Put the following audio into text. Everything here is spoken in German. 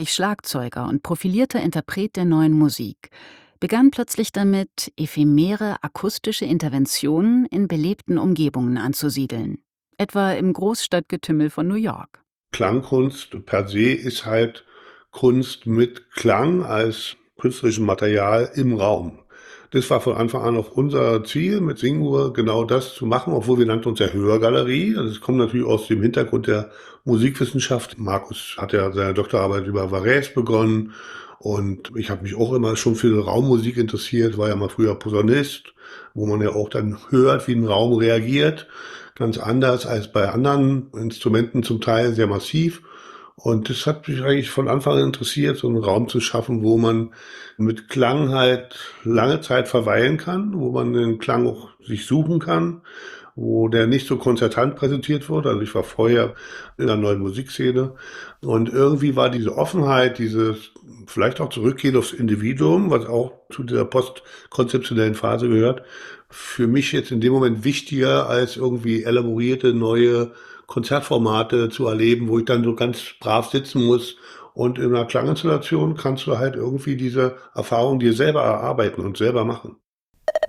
Schlagzeuger und profilierter Interpret der Neuen Musik, begann plötzlich damit, ephemere akustische Interventionen in belebten Umgebungen anzusiedeln, etwa im Großstadtgetümmel von New York. Klangkunst per se ist halt Kunst mit Klang als künstlerischem Material im Raum. Das war von Anfang an auch unser Ziel, mit Singuhr genau das zu machen, obwohl wir nannten uns ja Hörgalerie. Also es kommt natürlich aus dem Hintergrund der Musikwissenschaft. Markus hat ja seine Doktorarbeit über Varese begonnen und ich habe mich auch immer schon für Raummusik interessiert, war ja mal früher Posaunist, wo man ja auch dann hört, wie ein Raum reagiert. Ganz anders als bei anderen Instrumenten, zum Teil sehr massiv. Und das hat mich eigentlich von Anfang an interessiert, so einen Raum zu schaffen, wo man mit Klang halt lange Zeit verweilen kann, wo man den Klang auch sich suchen kann, wo der nicht so konzertant präsentiert wird. Also ich war vorher in der neuen Musikszene und irgendwie war diese Offenheit, dieses vielleicht auch Zurückgehen aufs Individuum, was auch zu dieser postkonzeptionellen Phase gehört, für mich jetzt in dem Moment wichtiger als irgendwie elaborierte neue Konzertformate zu erleben, wo ich dann so ganz brav sitzen muss. Und in einer Klanginstallation kannst du halt irgendwie diese Erfahrung dir selber erarbeiten und selber machen.